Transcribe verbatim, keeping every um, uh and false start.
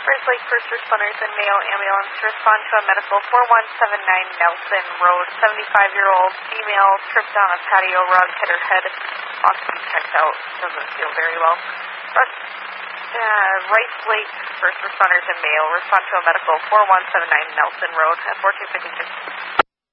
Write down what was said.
First Lake First Responders and Mayo Ambulance respond to a medical four one seven nine Nelson Road. seventy-five-year-old female tripped on a patio rug, hit her head. Oxygen checked out. Doesn't feel very well. Rest, uh, Rice Lake First Responders and Mayo respond to a medical four one seven nine Nelson Road at fourteen fifty-six.